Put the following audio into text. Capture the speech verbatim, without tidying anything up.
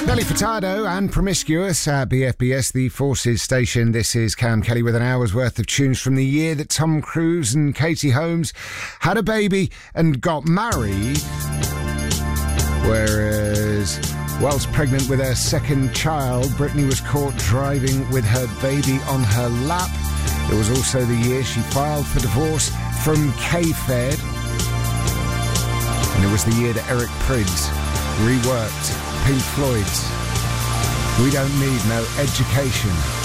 Nelly Furtado and Promiscuous at B F B S, the Forces station. This is Cam Kelly with an hour's worth of tunes from the year that Tom Cruise and Katie Holmes had a baby and got married. Whereas, whilst pregnant with her second child, Britney was caught driving with her baby on her lap. It was also the year she filed for divorce from K-Fed. And it was the year that Eric Prydz reworked Pink Floyd's We Don't Need No Education.